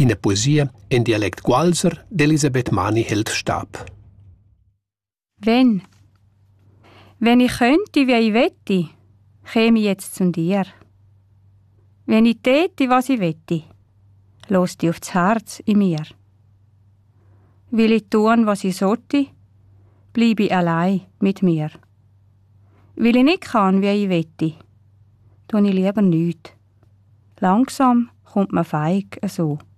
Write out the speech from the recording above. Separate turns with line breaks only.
der Poesie in Dialekt Gualser d'Elisabeth Mani hält Stab.
Wenn ich könnte, wie ich wette, käme ich jetzt zu dir. Wenn ich täte, was ich wette, los dich aufs Herz in mir. Will ich tun, was ich sollte, bleibe ich allein mit mir. Will ich nicht kann, wie ich wette, tue ich lieber nichts. Langsam kommt man feig so.